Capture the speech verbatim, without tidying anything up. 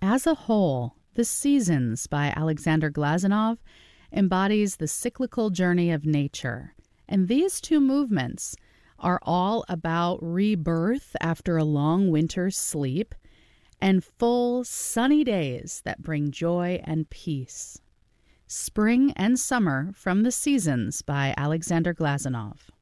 As a whole, The Seasons by Alexander Glazunov embodies the cyclical journey of nature, and these two movements are all about rebirth after a long winter's sleep and full, sunny days that bring joy and peace. Spring and Summer from The Seasons by Alexander Glazunov.